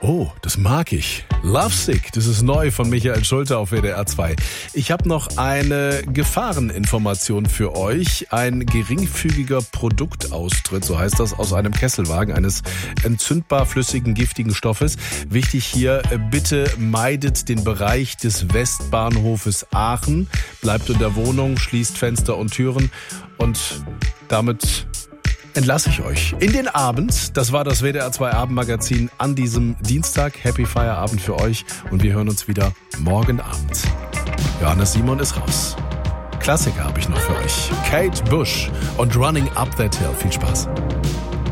Oh, das mag ich. Lovesick, das ist neu von Michael Schulte auf WDR 2. Ich habe noch eine Gefahreninformation für euch. Ein geringfügiger Produktaustritt, so heißt das, aus einem Kesselwagen eines entzündbar flüssigen, giftigen Stoffes. Wichtig hier, bitte meidet den Bereich des Westbahnhofes Aachen. Bleibt in der Wohnung, schließt Fenster und Türen und damit entlasse ich euch in den Abend. Das war das WDR 2 Abendmagazin an diesem Dienstag. Happy Feierabend für euch und wir hören uns wieder morgen Abend. Johannes Simon ist raus. Klassiker habe ich noch für euch. Kate Bush und Running Up That Hill. Viel Spaß.